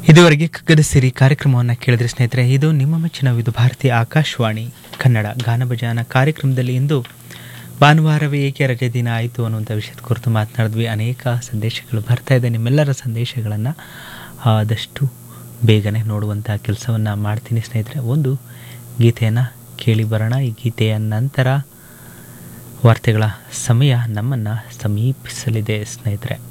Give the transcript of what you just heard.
ಇದುವರೆಗೆ ಕಗ್ಗದ ಸಿರಿ ಕಾರ್ಯಕ್ರಮವನ್ನು ಕೇಳಿದ್ರೆ ಸ್ನೇಹಿತರೆ, ಇದು ನಿಮ್ಮ ಮೆಚ್ಚಿನ ವಿವಿಧ ಭಾರತೀಯ ಆಕಾಶವಾಣಿ ಕನ್ನಡ ಗಾನಭಜಾನ ಕಾರ್ಯಕ್ರಮದಲ್ಲಿ ಇಂದು ಭಾನುವಾರವೇ ಏಕೆ ರಜೆ ದಿನ ಆಯಿತು ಅನ್ನುವಂಥ ವಿಷಯದ ಕುರಿತು ಮಾತನಾಡಿದ್ವಿ. ಅನೇಕ ಸಂದೇಶಗಳು ಬರ್ತಾ ಇದೆ. ನಿಮ್ಮೆಲ್ಲರ ಸಂದೇಶಗಳನ್ನು ಆದಷ್ಟು ಬೇಗನೆ ನೋಡುವಂಥ ಕೆಲಸವನ್ನು ಮಾಡ್ತೀನಿ ಸ್ನೇಹಿತರೆ. ಒಂದು ಗೀತೆಯನ್ನು ಕೇಳಿ ಬರೋಣ. ಈ ಗೀತೆಯ ನಂತರ ವಾರ್ತೆಗಳ ಸಮಯ ನಮ್ಮನ್ನು ಸಮೀಪಿಸಲಿದೆ ಸ್ನೇಹಿತರೆ.